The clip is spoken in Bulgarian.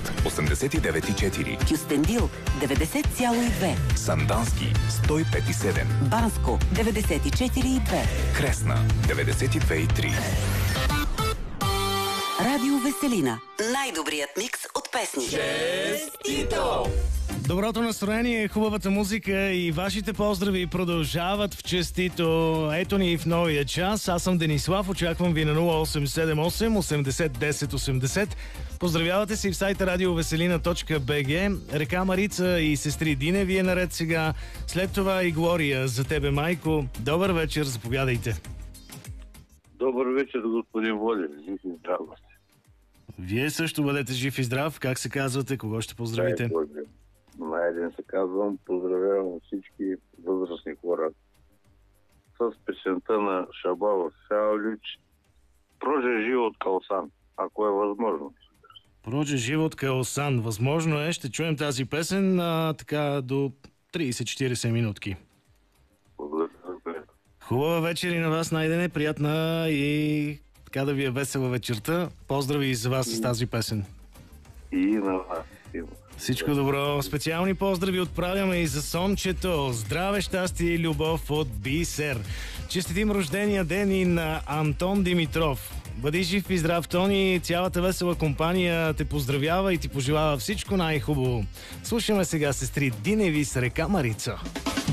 89,4. Кюстендил 90,2. Сандански 105,7. Банско 94,2. Кресна 92,3. Радио Веселина. Най-добрият микс от песни. Честито! Доброто настроение, хубавата музика и вашите поздрави продължават в честито. Ето ни и в новия час. Аз съм Денислав, очаквам ви на 0878 80 10 80. Поздравявате си в сайта radioveselina.bg. Река Марица и сестри Дине ви е наред сега. След това и Глория за тебе, майко. Добър вечер, заповядайте. Добър вечер, господин Воден. Жив и здрав сте. Вие също бъдете жив и здрав. Как се казвате? Кого ще поздравите? Найден се казвам. Поздравявам всички възрастни хора с песента на Шабалов Сяолич "Проже живот Калсан", ако е възможно. Проже живот Калсан. Възможно е. Ще чуем тази песен така до 30-40 минутки. Благодаря. Хубава вечер и на вас, Найдене. Приятна и така да ви е весела вечерта. Поздрави и за вас с тази песен. И на вас. Всичко добро. Специални поздрави отправяме и за Сончето. Здраве, щастие и любов от Бисер. Честитим рождения ден и на Антон Димитров. Бъди жив и здрав, Тони. Цялата весела компания те поздравява и ти пожелава всичко най-хубаво. Слушаме сега сестри Диневи с "Река Марица".